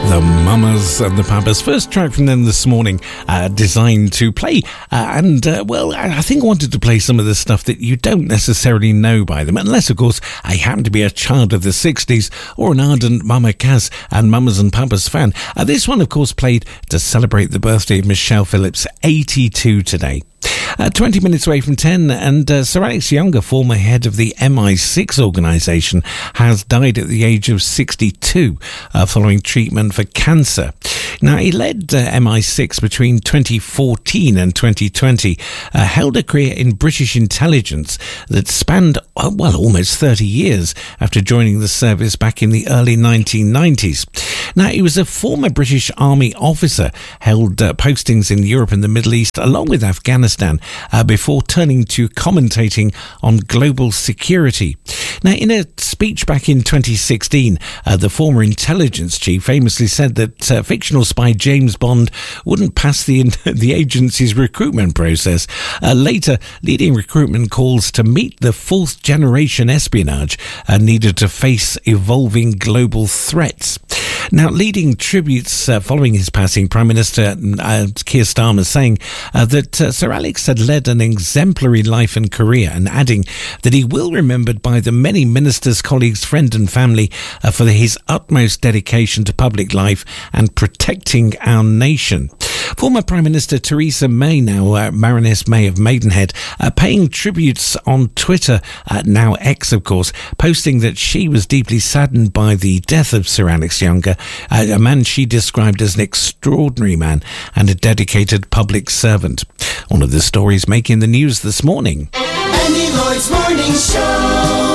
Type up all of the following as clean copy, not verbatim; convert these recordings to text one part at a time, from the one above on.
The Mamas and the Papas. First track from them this morning, designed to play. I think I wanted to play some of the stuff that you don't necessarily know by them, unless, of course, I happen to be a child of the 60s or an ardent Mama Kaz and Mamas and Papas fan. This one, of course, played to celebrate the birthday of Michelle Phillips, 82 today. 20 minutes away from 10, and Sir Alex Younger, former head of the MI6 organisation, has died at the age of 62 following treatment for cancer. Now, he led MI6 between 2014 and 2020, held a career in British intelligence that spanned, almost 30 years after joining the service back in the early 1990s. Now, he was a former British Army officer, held postings in Europe and the Middle East, along with Afghanistan, before turning to commentating on global security. Now, in a speech back in 2016, the former intelligence chief famously said that fictional spy James Bond wouldn't pass the agency's recruitment process. Later, leading recruitment calls to meet the fourth generation espionage needed to face evolving global threats. Now, leading tributes following his passing, Prime Minister Keir Starmer saying that Sir Alex had led an exemplary life and career, and adding that he will be remembered by the many ministers, colleagues, friends and family for his utmost dedication to public life and protecting our nation. Former Prime Minister Theresa May, now Baroness May of Maidenhead, paying tributes on Twitter, now X of course, posting that she was deeply saddened by the death of Sir Alex Younger, a man she described as an extraordinary man and a dedicated public servant. One of the stories making the news this morning. Andy Lloyd's Morning Show.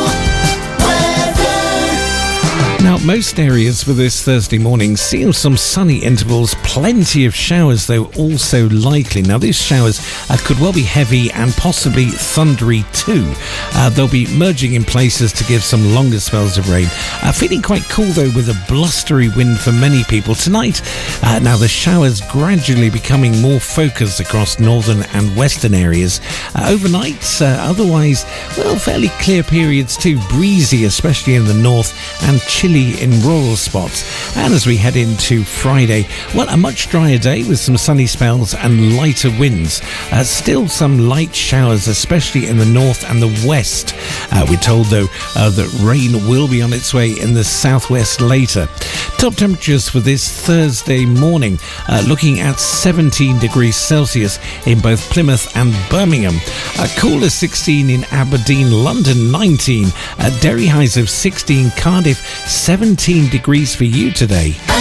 Now, most areas for this Thursday morning seeing some sunny intervals, plenty of showers though also likely. Now, these showers could well be heavy and possibly thundery too. They'll be merging in places to give some longer spells of rain. Feeling quite cool though with a blustery wind for many people tonight. Now, the showers gradually becoming more focused across northern and western areas. Overnight, otherwise, fairly clear periods too. Breezy, especially in the north, and chilly in rural spots. And as we head into Friday, a much drier day with some sunny spells and lighter winds. Still some light showers, especially in the north and the west. We're told though that rain will be on its way in the southwest later. Top temperatures for this Thursday morning, looking at 17 degrees Celsius in both Plymouth and Birmingham. Cooler 16 in Aberdeen, London 19, Derry highs of 16, Cardiff 17 degrees for you today.